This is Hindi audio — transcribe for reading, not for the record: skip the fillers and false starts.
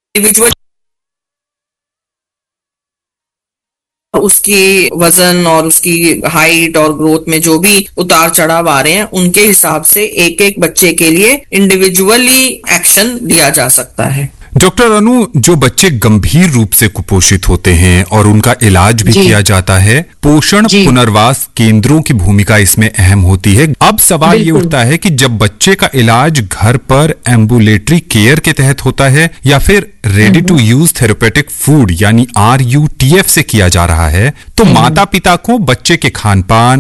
इंडिविजुअल उसकी वजन और उसकी हाइट और ग्रोथ में जो भी उतार चढ़ाव आ रहे हैं, उनके हिसाब से एक एक बच्चे के लिए इंडिविजुअली एक्शन लिया जा सकता है। डॉक्टर अनु, जो बच्चे गंभीर रूप से कुपोषित होते हैं और उनका इलाज भी किया जाता है, पोषण पुनर्वास केंद्रों की भूमिका इसमें अहम होती है। अब सवाल ये उठता है कि जब बच्चे का इलाज घर पर एम्बुलेटरी केयर के तहत होता है या फिर ready to use therapeutic food यानी RUTF से किया जा रहा है, तो माता पिता को बच्चे के खान पान,